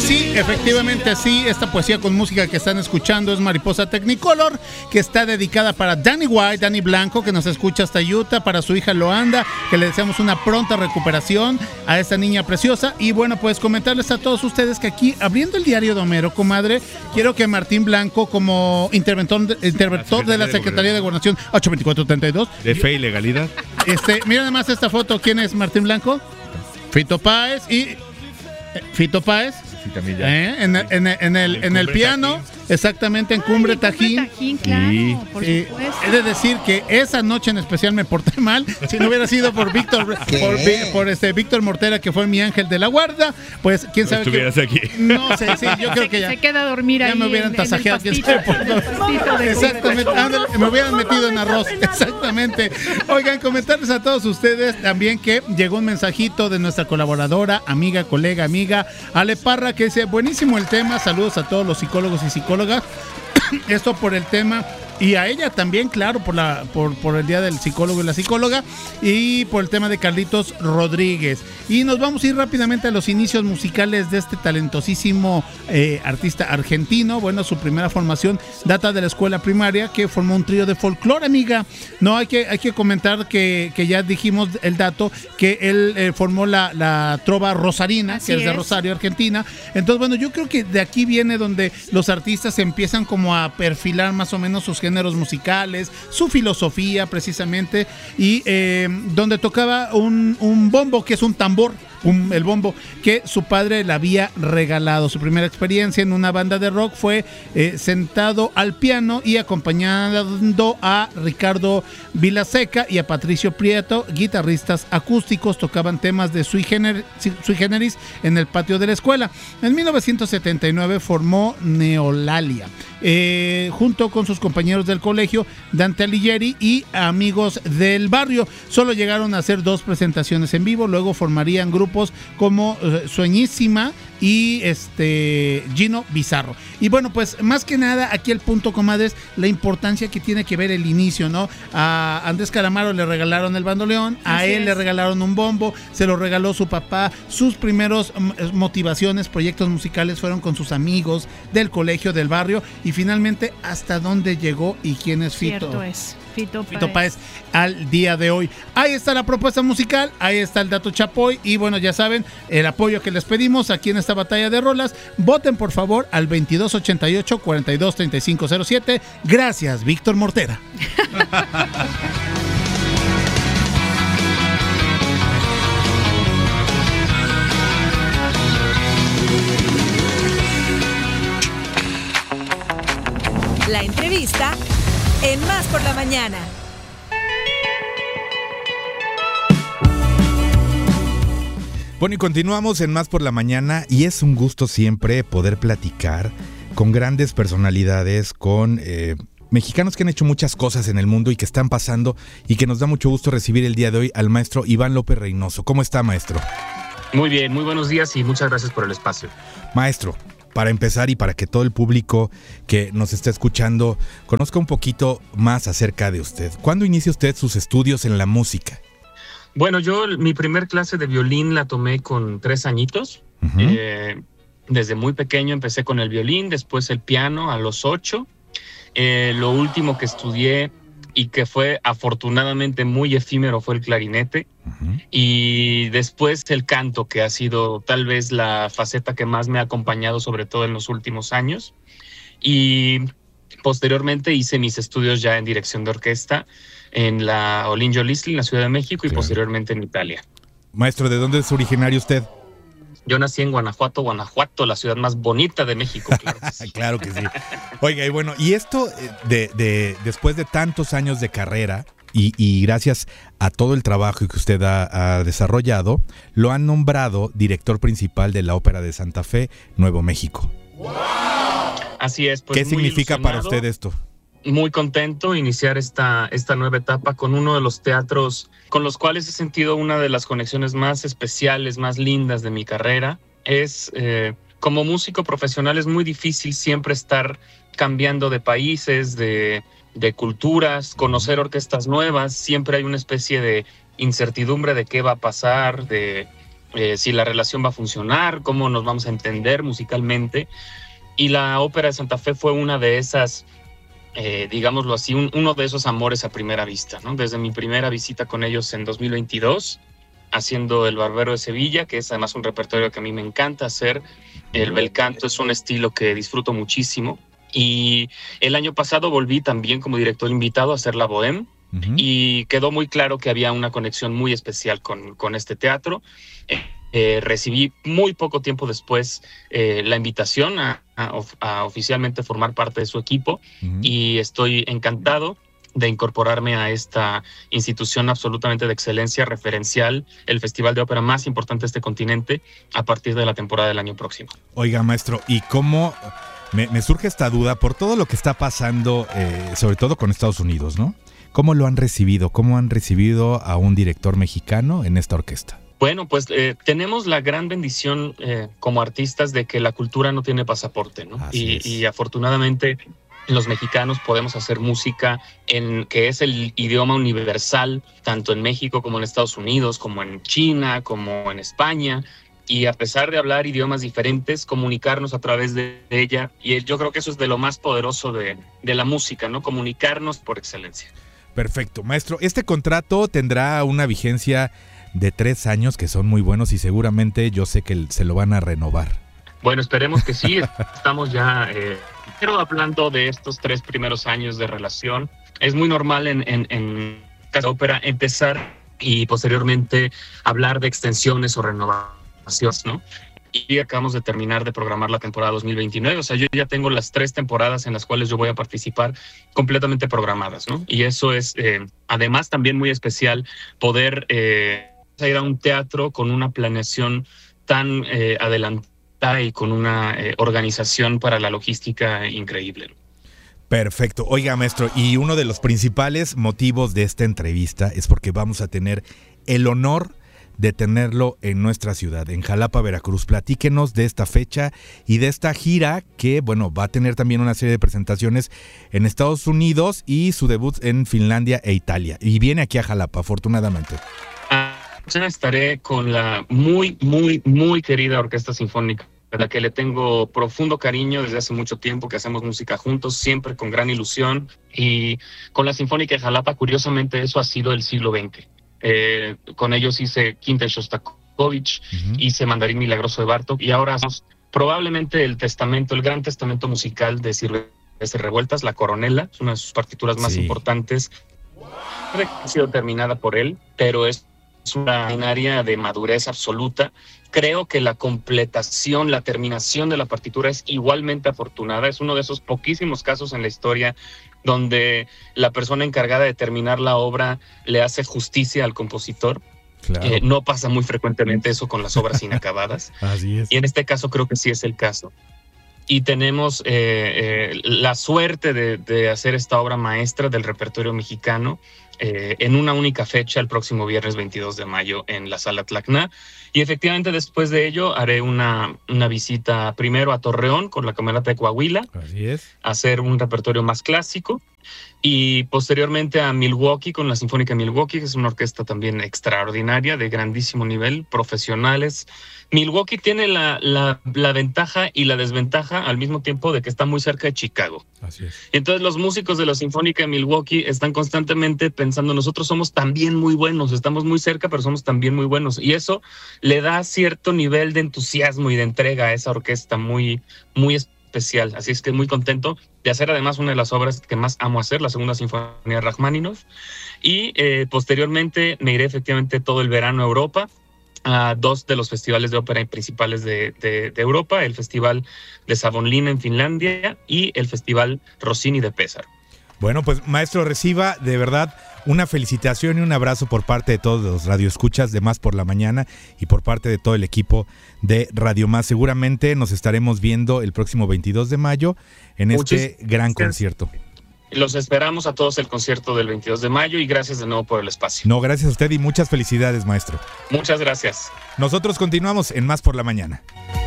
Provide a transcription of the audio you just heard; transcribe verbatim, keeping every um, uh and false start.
sí, efectivamente sí, esta poesía con música que están escuchando es Mariposa Technicolor, que está dedicada para Danny White, Danny Blanco, que nos escucha hasta Utah, para su hija Loanda, que le deseamos una pronta recuperación a esta niña preciosa. Y bueno, pues comentarles a todos ustedes que aquí, abriendo el diario de Homero, comadre, quiero que Martín Blanco, como interventor, interventor de la Secretaría de Gobernación ocho veinticuatro treinta y dos, de fe y legalidad. Este, mira además esta foto, ¿quién es Martín Blanco? Fito Páez y Fito Páez, sí, ¿eh? en, en, en, en el, en el piano, Tajín. Exactamente, en Cumbre Ay, Tajín. Tajín, claro, y, por y he de decir que esa noche en especial me porté mal. Si no hubiera sido por Víctor, por, por este Víctor Mortera, que fue mi ángel de la guarda, pues quién sabe. No estuvieras que, aquí. No sé, sí, yo creo se, que ya. Se queda a dormir ya ahí. me hubieran en, tasajeado, en quién sabe por dónde. Exactamente, ándale, me hubieran metido en arroz. Exactamente. Oigan, comentarles a todos ustedes también que llegó un mensajito de nuestra colaboradora, amiga, colega, amiga, Ale Parra, que dice: buenísimo el tema, saludos a todos los psicólogos y psicólogas. Esto por el tema, y a ella también, claro, por la por, por el día del psicólogo y la psicóloga, y por el tema de Carlitos Rodríguez. Y nos vamos a ir rápidamente a los inicios musicales de este talentosísimo eh, artista argentino. Bueno, su primera formación data de la escuela primaria, que formó un trío de folclore, amiga. No, hay que, hay que comentar que, que ya dijimos el dato, que él eh, formó la, la trova rosarina, Así que es de Rosario, Argentina. Entonces, bueno, yo creo que de aquí viene donde los artistas empiezan como a perfilar más o menos sus géneros musicales, su filosofía precisamente, y eh, donde tocaba un, un bombo, que es un tambor, un, el bombo, que su padre le había regalado. Su primera experiencia en una banda de rock fue eh, sentado al piano y acompañando a Ricardo Vilaseca y a Patricio Prieto, guitarristas acústicos. Tocaban temas de Sui Generis, Sui Generis en el patio de la escuela. En mil novecientos setenta y nueve formó Neolalia, eh, junto con sus compañeros del colegio, Dante Alighieri, y amigos del barrio. Solo llegaron a hacer dos presentaciones en vivo, luego formarían grupos como uh, Sueñísima y este Gino Bizarro. Y bueno, pues más que nada aquí el punto, comadres, la importancia que tiene que ver el inicio, ¿no? A Andrés Calamaro le regalaron el bandoleón, a Así él es. le regalaron un bombo, se lo regaló su papá. Sus primeros motivaciones, proyectos musicales fueron con sus amigos del colegio, del barrio, y finalmente hasta dónde llegó y quién es Fito. Cierto es. Fito Páez. Fito Páez al día de hoy. Ahí está la propuesta musical, ahí está el dato Chapoy, y bueno, ya saben, el apoyo que les pedimos aquí en esta batalla de rolas. Voten por favor al veintidós ochenta y ocho, cuarenta y dos, treinta y cinco cero siete. Gracias, Víctor Mortera. La entrevista en Más por la Mañana. Bueno, y continuamos en Más por la Mañana, y es un gusto siempre poder platicar con grandes personalidades, con eh, mexicanos que han hecho muchas cosas en el mundo y que están pasando, y que nos da mucho gusto recibir el día de hoy al maestro Iván López Reynoso. ¿Cómo está, maestro? Muy bien, muy buenos días y muchas gracias por el espacio. Maestro, para empezar y para que todo el público que nos está escuchando conozca un poquito más acerca de usted, ¿cuándo inicia usted sus estudios en la música? Bueno, yo mi primer clase de violín la tomé con tres añitos. Uh-huh. Eh, desde muy pequeño empecé con el violín, después el piano a los ocho. Eh, lo último que estudié y que fue afortunadamente muy efímero fue el clarinete. Uh-huh. Y después el canto, que ha sido tal vez la faceta que más me ha acompañado, sobre todo en los últimos años. Y posteriormente hice mis estudios ya en dirección de orquesta en la Olinjo Lisli, en la Ciudad de México, y claro, posteriormente en Italia. Maestro, ¿de dónde es originario usted? Yo nací en Guanajuato, Guanajuato, la ciudad más bonita de México. Claro que sí. Claro que sí. Oiga, y bueno, y esto de, de después de tantos años de carrera y, y gracias a todo el trabajo que usted ha, ha desarrollado, lo han nombrado director principal de la Ópera de Santa Fe, Nuevo México. ¡Wow! Así es. Pues, ¿qué significa para usted esto? Muy contento de iniciar esta, esta nueva etapa con uno de los teatros con los cuales he sentido una de las conexiones más especiales, más lindas de mi carrera. Es, eh, como músico profesional, es muy difícil siempre estar cambiando de países, de, de culturas, conocer orquestas nuevas. Siempre hay una especie de incertidumbre de qué va a pasar, de eh, si la relación va a funcionar, cómo nos vamos a entender musicalmente. Y la Ópera de Santa Fe fue una de esas, eh, digámoslo así, un, uno de esos amores a primera vista, ¿no? Desde mi primera visita con ellos en dos mil veintidós, haciendo El Barbero de Sevilla, que es además un repertorio que a mí me encanta hacer. El bel canto es un estilo que disfruto muchísimo. Y el año pasado volví también como director invitado a hacer La Bohème. Uh-huh. Y quedó muy claro que había una conexión muy especial con, con este teatro. Eh, eh, recibí muy poco tiempo después eh, la invitación a, a, a oficialmente formar parte de su equipo. Uh-huh. Y estoy encantado de incorporarme a esta institución absolutamente de excelencia, referencial, el festival de ópera más importante de este continente, a partir de la temporada del año próximo. Oiga, maestro, ¿y cómo...? Me, me surge esta duda por todo lo que está pasando, eh, sobre todo con Estados Unidos, ¿no? ¿Cómo lo han recibido? ¿Cómo han recibido a un director mexicano en esta orquesta? Bueno, pues eh, tenemos la gran bendición eh, como artistas de que la cultura no tiene pasaporte, ¿no? Y, y afortunadamente los mexicanos podemos hacer música en que es el idioma universal, tanto en México como en Estados Unidos, como en China, como en España. Y a pesar de hablar idiomas diferentes, comunicarnos a través de ella. Y yo creo que eso es de lo más poderoso de, de la música, ¿no? Comunicarnos por excelencia. Perfecto. Maestro, este contrato tendrá una vigencia de tres años que son muy buenos y seguramente yo sé que se lo van a renovar. Bueno, esperemos que sí. Estamos ya eh, pero hablando de estos tres primeros años de relación. Es muy normal en, en, en Casa Ópera empezar y posteriormente hablar de extensiones o renovaciones, ¿no? Y acabamos de terminar de programar la temporada dos mil veintinueve, o sea, yo ya tengo las tres temporadas en las cuales yo voy a participar completamente programadas, ¿no? Y eso es, eh, además, también muy especial poder eh, ir a un teatro con una planeación tan eh, adelantada y con una eh, organización para la logística increíble, ¿no? Perfecto. Oiga, maestro, y uno de los principales motivos de esta entrevista es porque vamos a tener el honor de tenerlo en nuestra ciudad, en Jalapa, Veracruz. Platíquenos de esta fecha y de esta gira que, bueno, va a tener también una serie de presentaciones en Estados Unidos y su debut en Finlandia e Italia. Y viene aquí a Jalapa, afortunadamente. Ah, estaré con la muy, muy, muy querida Orquesta Sinfónica, a la que le tengo profundo cariño desde hace mucho tiempo, que hacemos música juntos, siempre con gran ilusión. Y con la Sinfónica de Jalapa, curiosamente, eso ha sido el siglo veinte. Eh, con ellos hice Quinta de Shostakovich, uh-huh. hice Mandarín Milagroso de Bartók, y ahora hacemos probablemente el testamento, el gran testamento musical de Silvestre Revueltas, La Coronela, es una de sus partituras más sí. importantes. Ha sido terminada por él, pero es una área de madurez absoluta. Creo que la completación, la terminación de la partitura es igualmente afortunada. Es uno de esos poquísimos casos en la historia donde la persona encargada de terminar la obra le hace justicia al compositor. Claro. Eh, no pasa muy frecuentemente eso con las obras inacabadas. Así es. Y en este caso creo que sí es el caso. Y tenemos eh, eh, la suerte de, de hacer esta obra maestra del repertorio mexicano eh, en una única fecha, el próximo viernes veintidós de mayo en la Sala Tlacna. Y efectivamente después de ello haré una, una visita primero a Torreón con la Camerata de Coahuila. Así es. A hacer un repertorio más clásico. Y posteriormente a Milwaukee con la Sinfónica de Milwaukee, que es una orquesta también extraordinaria, de grandísimo nivel, profesionales. Milwaukee tiene la, la, la ventaja y la desventaja al mismo tiempo de que está muy cerca de Chicago. Así es. Y entonces los músicos de la Sinfónica de Milwaukee están constantemente pensando, nosotros somos también muy buenos, estamos muy cerca, pero somos también muy buenos. Y eso le da cierto nivel de entusiasmo y de entrega a esa orquesta muy, muy especial. Así es que muy contento de hacer además una de las obras que más amo hacer, la Segunda Sinfonía de Rachmaninoff. Y eh, posteriormente me iré efectivamente todo el verano a Europa, a dos de los festivales de ópera principales de, de, de Europa, el Festival de Savonlinna en Finlandia y el Festival Rossini de Pesaro. Bueno, pues maestro, reciba de verdad una felicitación y un abrazo por parte de todos los radioescuchas de Más por la Mañana y por parte de todo el equipo de Radio Más. Seguramente nos estaremos viendo el próximo veintidós de mayo en este gran concierto. Los esperamos a todos el concierto del veintidós de mayo y gracias de nuevo por el espacio. No, gracias a usted y muchas felicidades, maestro. Muchas gracias. Nosotros continuamos en Más por la Mañana.